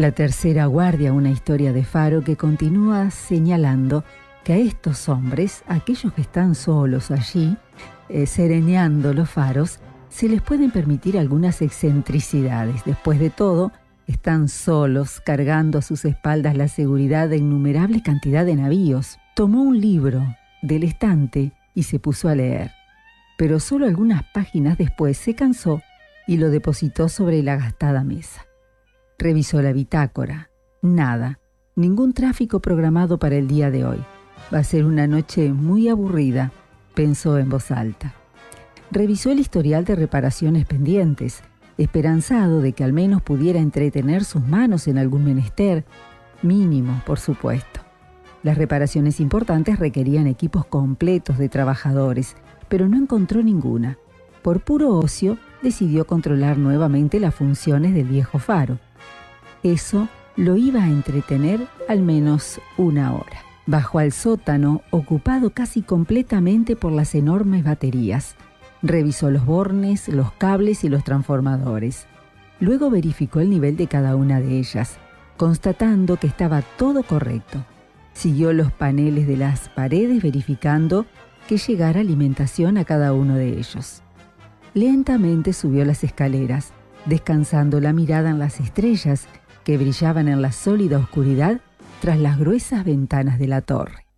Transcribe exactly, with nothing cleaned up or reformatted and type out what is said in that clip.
La tercera guardia, una historia de Faro que continúa señalando que a estos hombres, aquellos que están solos allí, eh, sereneando los faros, se les pueden permitir algunas excentricidades. Después de todo, están solos, cargando a sus espaldas la seguridad de innumerable cantidad de navíos. Tomó un libro del estante y se puso a leer. Pero solo algunas páginas después se cansó y lo depositó sobre la gastada mesa. Revisó la bitácora. Nada. Ningún tráfico programado para el día de hoy. Va a ser una noche muy aburrida, pensó en voz alta. Revisó el historial de reparaciones pendientes, esperanzado de que al menos pudiera entretener sus manos en algún menester, mínimo, por supuesto. Las reparaciones importantes requerían equipos completos de trabajadores, pero no encontró ninguna. Por puro ocio, decidió controlar nuevamente las funciones del viejo faro. Eso lo iba a entretener al menos una hora. Bajó al sótano, ocupado casi completamente por las enormes baterías. Revisó los bornes, los cables y los transformadores. Luego verificó el nivel de cada una de ellas, constatando que estaba todo correcto. Siguió los paneles de las paredes verificando que llegara alimentación a cada uno de ellos. Lentamente subió las escaleras, descansando la mirada en las estrellas que brillaban en la sólida oscuridad tras las gruesas ventanas de la torre.